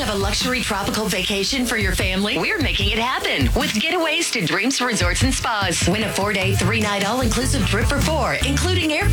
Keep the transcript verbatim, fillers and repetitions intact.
of a luxury tropical vacation for your family? We're making it happen with Getaways to Dreams Resorts and Spas. Win a four-day, three-night all-inclusive trip for four, including airfare